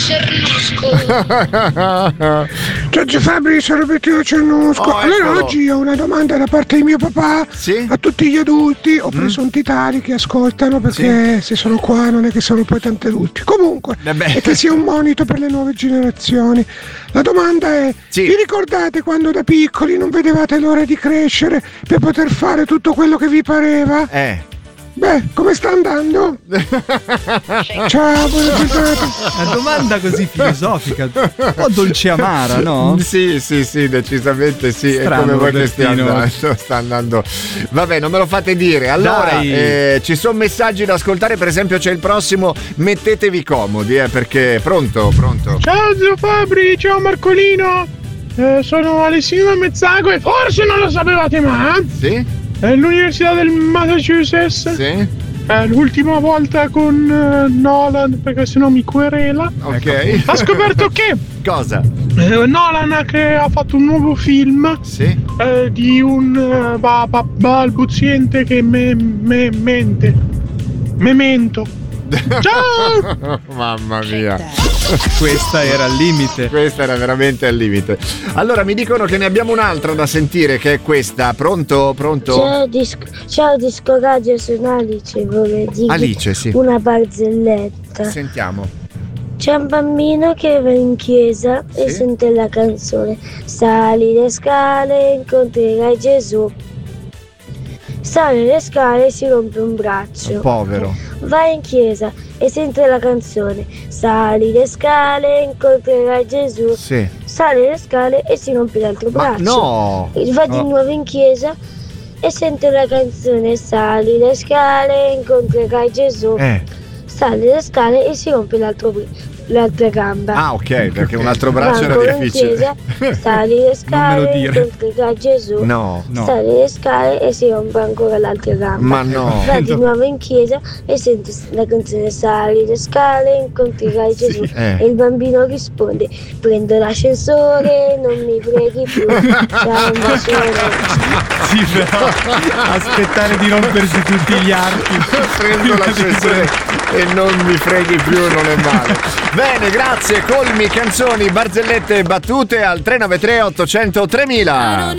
Cernusco. Giorgio Fabri, sono Robertino Cernusco. Allora oggi ho una domanda da parte di mio papà a tutti gli adulti o presunti tali che ascoltano, perché se sono qua non è che sono poi tanti adulti. Comunque, è che sia un monito per le nuove generazioni. La domanda è: vi ricordate quando da piccoli non vedevate l'ora di crescere per poter fare tutto quello che vi pareva? Beh, come sta andando? Ciao, buona giornata. Una domanda così filosofica, un po' dolce amara, no? Sì, decisamente sì. Strano, è come vuoi che stia Robertino. andando, sta andando. Vabbè, non me lo fate dire. Allora, ci sono messaggi da ascoltare, per esempio c'è il prossimo, mettetevi comodi, perché pronto? Ciao zio Fabri, ciao Marcolino. Sono Alessino Mezzago e forse non lo sapevate mai. Sì? L'Università del Massachusetts. Sì. L'ultima volta con Nolan, perché sennò mi querela. Ok. Ha scoperto che Cosa? Nolan che ha fatto un nuovo film di un balbuziente che mente. Memento. Ciao! Mamma mia. Questa era al limite. Questa era veramente al limite. Allora mi dicono che ne abbiamo un'altra da sentire, che è questa. Pronto? Ciao Disco Radio, sono Alice, vorrei dire Alice, sì. una barzelletta. Sentiamo. C'è un bambino che va in chiesa e sente la canzone: sali le scale, incontrerai Gesù. Sale le scale e si rompe un braccio. Povero. Va in chiesa e sente la canzone: sali le scale, incontrerai Gesù. Sale le scale e si rompe l'altro braccio. No! Va di nuovo in chiesa e sente la canzone: sali le scale, incontrerai Gesù. Sale le scale e si rompe l'altra gamba. Ah, ok, perché un altro braccio era Ancora in difficile. chiesa, sali le scale, incontrerai Gesù. No. Sali le scale e si rompe ancora l'altra gamba. Ma no. Va di nuovo in chiesa e sente la canzone: sali le scale, incontrerai Gesù. E il bambino risponde: prendo l'ascensore, non mi preghi più. Ciao, un bacione. Sì, però aspettare di rompersi tutti gli archi. Prendo l'ascensore e non mi freghi più, non è male. Bene, grazie. Colmi, canzoni, barzellette e battute al 393 800 3000.